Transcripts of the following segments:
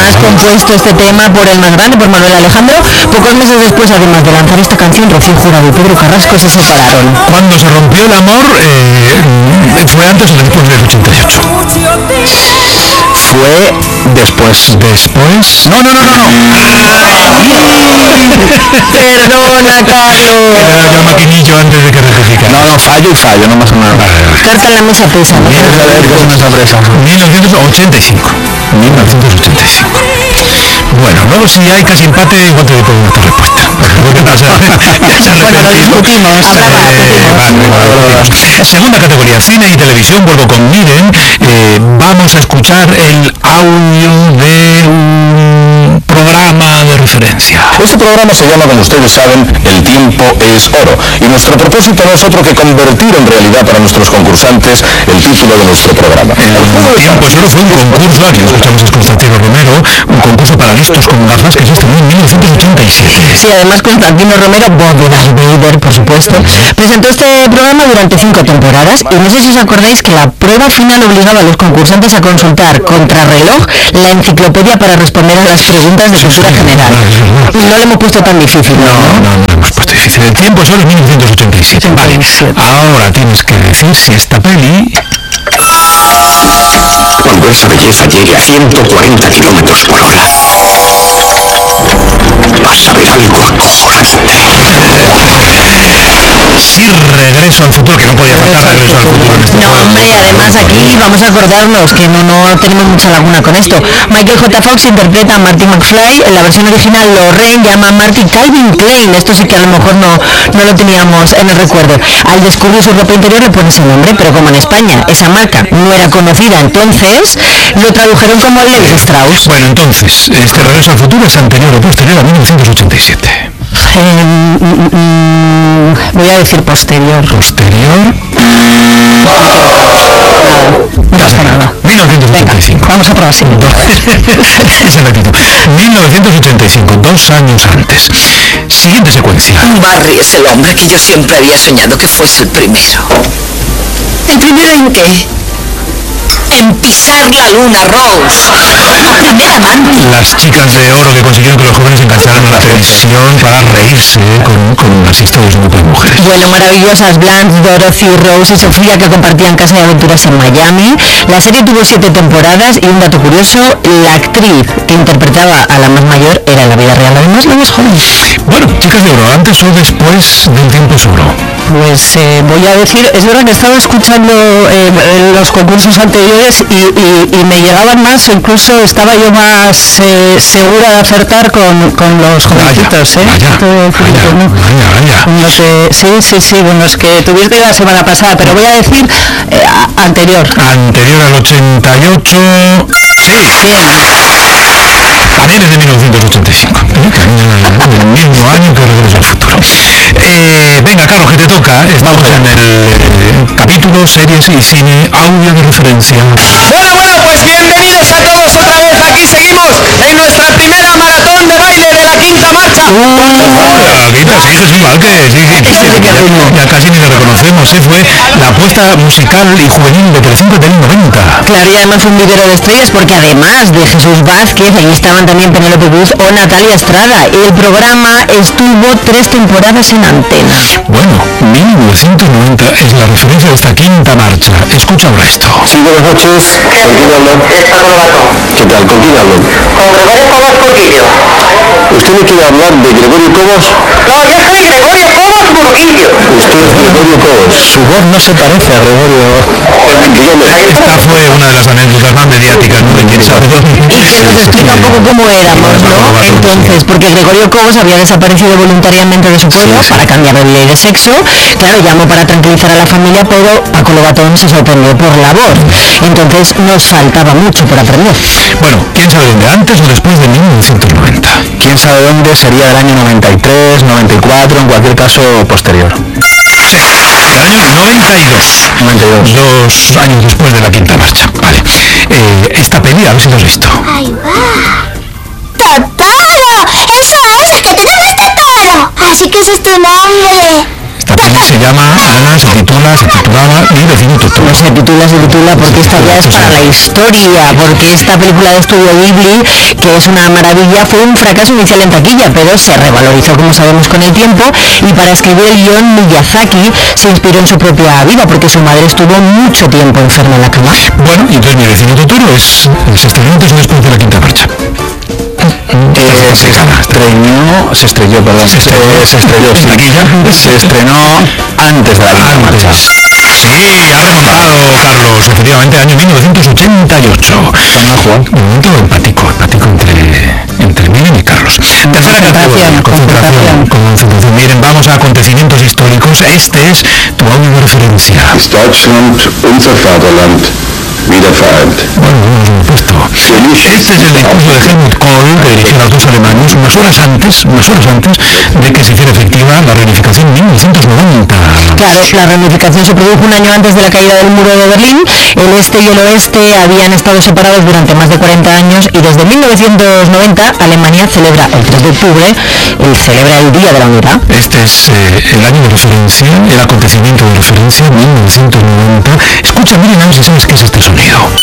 además compuesto este tema por el más grande, por Manuel Alejandro. Pocos meses después, además de lanzar esta canción, Rocío Jurado y Pedro Carrasco se separaron. Cuando se rompió el amor, ¿fue antes o después del 88? Fue después. ¿Después? No. Perdona, Carlos. Era el maquinillo antes de que rectificara. No, fallo, no más o menos. Carta en la mesa pesa, ¿no? Mira, a ver, ¿qué es una sorpresa? 1985. Bueno, luego si hay casi empate, igual te doy una respuesta. Bueno, lo discutimos. Segunda categoría, cine y televisión. Vuelvo con Miren. Vamos a escuchar el audio de un programa de referencia. Este programa se llama, como ustedes saben, El tiempo es oro. Y nuestro propósito no es otro que convertir en realidad para nuestros concursantes el título de nuestro programa. El tiempo es oro fue un concurso, aquí escuchamos a Constantino Romero, un concurso para listos con gafas que se estrenó en 1987. Sí, además Constantino Romero, voz de Darth Vader, por supuesto, presentó este programa durante 5 temporadas y no sé si os acordáis que la prueba final obligaba a los concursantes a consultar contrarreloj la enciclopedia para responder a las preguntas de cultura general. No le hemos puesto tan difícil, ¿no? No le hemos puesto difícil. El tiempo es oro en 1987. Vale, ahora tienes que decir si esta peli... Cuando esa belleza llegue a 140 kilómetros por hora, vas a ver algo acojonante. Sí, Regreso al futuro, que no podía faltar Regreso al futuro en este No, hombre, además aquí vamos a acordarnos que no tenemos mucha laguna con esto. Michael J. Fox interpreta a Marty McFly. En la versión original Lorraine llama a Marty Calvin Klein. Esto sí que a lo mejor no lo teníamos en el recuerdo. Al descubrir su ropa interior le pone ese nombre, pero como en España esa marca no era conocida, entonces lo tradujeron como Levi Strauss. Bueno, entonces, este Regreso al futuro es anterior o posterior a 1987. Voy a decir posterior. ¿Posterior? No pasa nada. 1985. Venga, vamos a probar. Esa es la actitud. 1985, 2 años antes. Siguiente secuencia. Barry es el hombre que yo siempre había soñado que fuese el primero. ¿El primero en qué? En pisar la luna, Rose. La primera amante. Las chicas de oro que consiguieron que los jóvenes engancharan a la televisión para reírse con las historias de un grupo de mujeres. Bueno, maravillosas Blanche, Dorothy, Rose y Sofía, que compartían casa de aventuras en Miami. La serie tuvo 7 temporadas y un dato curioso, la actriz que interpretaba a la más mayor era en la vida real además la más joven. Bueno, chicas de oro, ¿antes o después del tiempo es oro? Pues voy a decir, es verdad que estaba escuchando los concursos anteriores y me llegaban más, incluso estaba yo más segura de acertar con los jovencitos, Sí, bueno, es que tuviste la semana pasada, pero voy a decir anterior. Anterior al 88... Sí, bien. También es de 1985, el mismo año que Regreso al futuro. Venga, Carlos, que te toca. Estamos en el capítulo series y cine, audio de referencia. Bueno, pues bienvenidos a todos otra vez. Aquí seguimos en nuestra primera maratón de baile de la quinta marcha. La quinta, sí, Jesús Vázquez, ya casi ni lo reconocemos. Fue la apuesta musical y juvenil de Telecinco del 90. Claro, y además fue un vivero de estrellas porque además de Jesús Vázquez, ahí estaban también Penélope Cruz o Natalia Estrada. El programa estuvo 3 temporadas en antena. Bueno, 1990 es la referencia de esta quinta marcha. Escucha ahora esto. Sí, buenas noches. ¿Con quién hablo? ¿Qué tal? ¿Con quién hablo? Con Gregorio Cobos Burguillo. ¿Usted me quiere hablar de Gregorio Cobos? No, yo soy Gregorio Cobos Burguillo. Usted es Gregorio Cobos. Su voz no se parece a Gregorio. Esta fue una de las anécdotas más mediáticas, ¿no? De quién sabe dónde. Y que nos explica un poco cómo éramos, ¿no? Entonces, porque Gregorio Cobos había desaparecido voluntariamente de su pueblo para cambiar de vida y de sexo. Claro, llamó para tranquilizar a la familia, pero Paco Lobatón se sorprendió por la voz. Entonces nos faltaba mucho por aprender. Bueno, ¿quién sabe dónde? ¿Antes o después de 1990? ¿Quién sabe dónde? Sería el año 93, 94, en cualquier caso posterior. Sí, el año 92. 2 años después de la quinta marcha. Vale. Esta peli, a ver si lo has visto. ¡Ahí va! ¡Totoro! ¡Eso es! ¡Que tenemos Totoro! Así que ese es tu nombre. Esta peli se titulaba Mi vecino Totoro. No se titula porque esta ya es para la historia, porque esta película de estudio Ghibli, que es una maravilla, fue un fracaso inicial en taquilla, pero se revalorizó, como sabemos, con el tiempo, y para escribir el guión Miyazaki se inspiró en su propia vida, porque su madre estuvo mucho tiempo enferma en la cama. Bueno, y entonces Mi vecino Totoro se estrenó antes o después de la quinta marcha. Se estrelló antes de la quinta marcha. Sí, ha remontado, Carlos, efectivamente, año 1988. Un momento empático entre Miren y Carlos. Tercera categoría, concentración. Miren, vamos a acontecimientos históricos. Este es tu audio de referencia. Ist Deutschland unser Vaterland wieder vereint. Bueno, no hemos puesto. Este es el discurso de Helmut Kohl, que dirigió a los dos alemanes unas horas antes de que se hiciera efectiva la reunificación en 1990. Claro, la reunificación se produjo un año antes de la caída del muro de Berlín. El este y el oeste habían estado separados durante más de 40 años y desde 1990 Alemania celebra el 3 de octubre, celebra el Día de la Unidad. Este es el año de referencia, el acontecimiento de referencia, 1990. Escucha, miren, a ver si sabes qué es este sonido.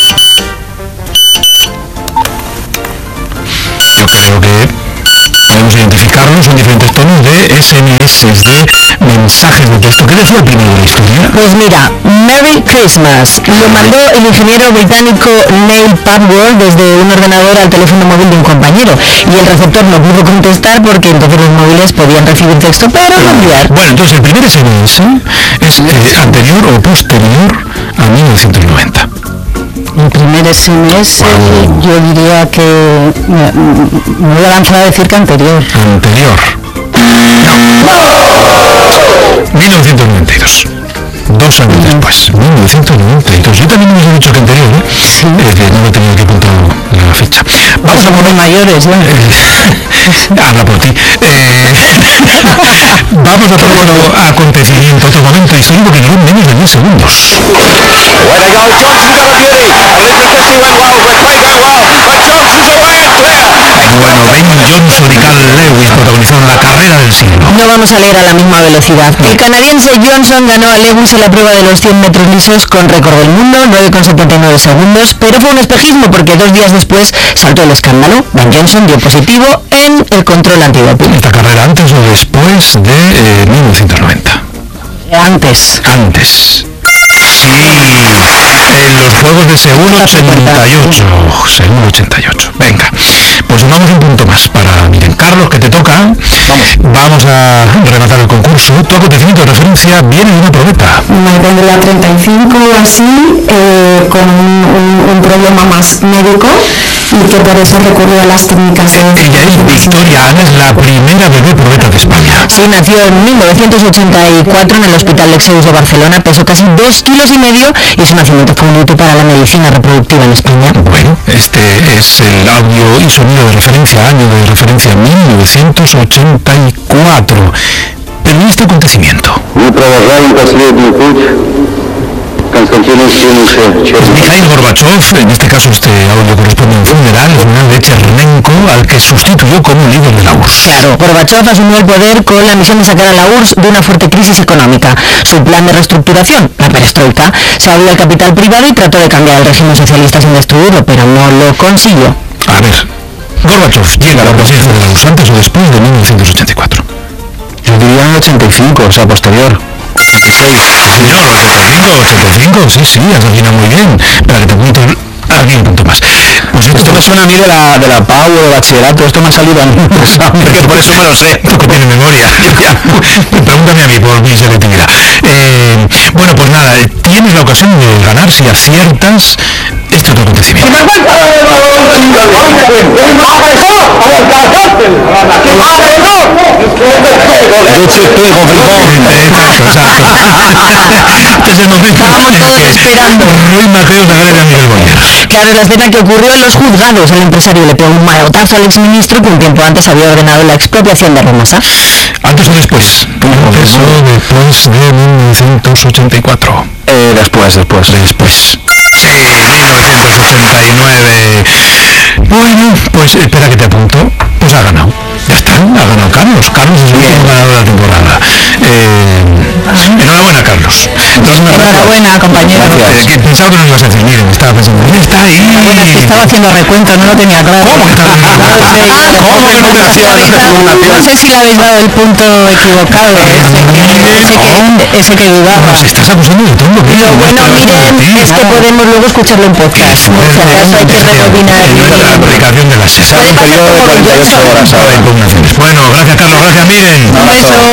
Yo creo que podemos identificarlo, son diferentes tonos de SMS, de mensajes de texto. ¿Qué decía el primero de la historia? Pues mira, Merry Christmas lo mandó el ingeniero británico Neil Papworth desde un ordenador al teléfono móvil de un compañero, y el receptor no pudo contestar porque entonces los móviles podían recibir texto pero no enviar. Bueno, entonces el primer SMS es anterior o posterior a 1990. El primer SMS, yo diría que me voy a lanzar a decir que anterior. Anterior. No. 1992. 2 años después, 1992. Yo también me he dicho que anterior, ¿eh? Sí. No he tenido que apuntar la fecha. Vamos a poner mayores, ¿no? Habla por ti. Vamos a por otro acontecimiento, otro momento histórico que duró menos de 10 segundos. Way to go, Johnson got a beauty. Elizabeth Christie went well, Red Bay went well, but Johnson's away and clear. Bueno, Ben Johnson y Carl Lewis protagonizaron la carrera del siglo. No vamos a leer a la misma velocidad. El canadiense Johnson ganó a Lewis en la prueba de los 100 metros lisos con récord del mundo, 9,79 segundos, pero fue un espejismo porque 2 días después saltó el escándalo. Ben Johnson dio positivo en el control antidoping. ¿Esta carrera antes o después de 1990? Antes. Sí, en los Juegos de Seúl 88. Seúl 88. Venga, pues sumamos un punto más para, miren, Carlos, que te toca. Vamos a rematar el concurso. Tu acontecimiento de referencia viene de una probeta. De la 35 o así, con un problema más médico, y que por eso recurrió a las técnicas de... Ella es Victoria Ana, es la primera bebé probeta de España. Sí, nació en 1984 en el Hospital Lexeus de Barcelona, pesó casi 2,5 kilos y su nacimiento fue un hito para la medicina reproductiva en España. Bueno, este es el audio y sonido de referencia, año de referencia 1984. Pero este acontecimiento. Mikhail Gorbachev, en este caso este audio corresponde a un funeral de Chernenko, al que sustituyó como líder de la URSS. Claro, Gorbachev asumió el poder con la misión de sacar a la URSS de una fuerte crisis económica. Su plan de reestructuración, la perestroika, se abrió al capital privado y trató de cambiar el régimen socialista sin destruirlo, pero no lo consiguió. A ver, Gorbachev llega a la presidencia de la URSS antes o después de 1984. Yo diría 85, o sea, posterior. 86. Señor, 85, sí, has afinado muy bien. Espera que te apunto aquí un punto más. Pues esto me suena a mí de la PAU o de bachillerato, esto me ha salido a mí. Porque por eso me lo sé, porque tiene memoria. Pregúntame a mí por mi selectividad. Bueno, pues nada, tienes la ocasión de ganar si aciertas este otro acontecimiento. Este es el momento en que Ruy Mateo se agrede a Miguel Boyer. Claro, la escena que ocurrió en los juzgados, el empresario le pegó un manotazo al exministro que un tiempo antes había ordenado la expropiación de Remasa. ¿Antes o después? Eso después de 1984. Después. Sí, 1989. Bueno, pues espera que te apunto. pues ha ganado. Ya está, ha ganado Carlos. Carlos es el último ganador de la temporada. Enhorabuena, Carlos. Entonces, Enhorabuena, compañero. que pensaba que no ibas a decir, miren, estaba pensando, está ahí. Bueno, es que estaba haciendo recuento, no lo tenía claro. ¿Cómo que estaba haciendo recuento? ¿Cómo que no te No sé si le habéis dado el punto equivocado, ese que dudaba. Nos estás acusando de tonto. Lo bueno, miren, es que podemos luego escucharlo en podcast. Eso, Si acaso hay que rebobinar. la aplicación de la sesión. Puede pasar como con Jackson. Bueno, gracias Carlos, gracias Miren. Un beso.